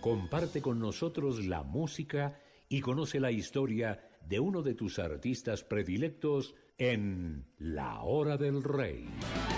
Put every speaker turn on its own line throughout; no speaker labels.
Comparte con nosotros la música y conoce la historia de uno de tus artistas predilectos en La Hora del Rey.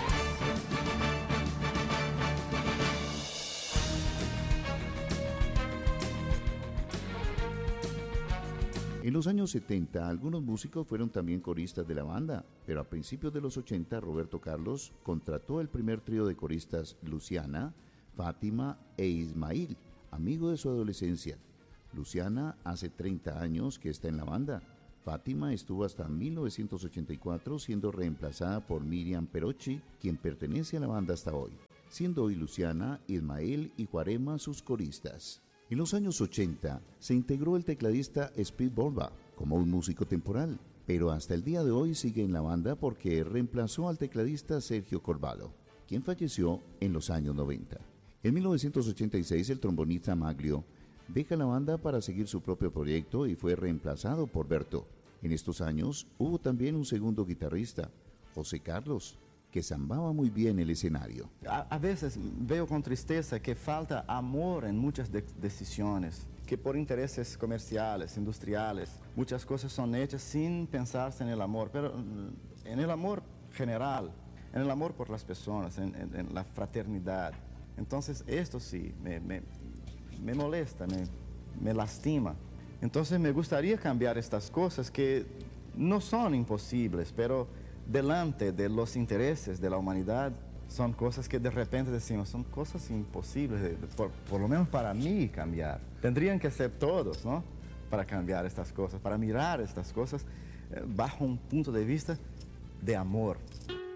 En los años 70, algunos músicos fueron también coristas de la banda, pero a principios de los 80, Roberto Carlos contrató el primer trío de coristas Luciana, Fátima e Ismail, amigo de su adolescencia. Luciana hace 30 años que está en la banda. Fátima estuvo hasta 1984 siendo reemplazada por Miriam Perochi, quien pertenece a la banda hasta hoy, siendo hoy Luciana, Ismael y Juarema sus coristas. En los años 80 se integró el tecladista Speed Borba como un músico temporal, pero hasta el día de hoy sigue en la banda porque reemplazó al tecladista Sergio Corvallo, quien falleció en los años 90. En 1986 el trombonista Maglio deja la banda para seguir su propio proyecto y fue reemplazado por Berto. En estos años hubo también un segundo guitarrista, José Carlos, que zambaba muy bien el escenario.
A veces veo con tristeza que falta amor en muchas decisiones, que por intereses comerciales, industriales, muchas cosas son hechas sin pensarse en el amor, pero en el amor general, en el amor por las personas, en la fraternidad. Entonces esto sí me molesta, me lastima. Entonces me gustaría cambiar estas cosas que no son imposibles, pero delante de los intereses de la humanidad son cosas que de repente decimos, son cosas imposibles, por lo menos para mí cambiar. Tendrían que ser todos, ¿no? Para cambiar estas cosas, para mirar estas cosas bajo un punto de vista de amor.